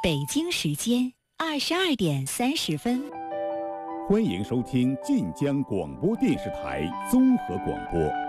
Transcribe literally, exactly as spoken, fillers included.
北京时间二十二点三十分。 欢迎收听晋江广播电视台综合广播。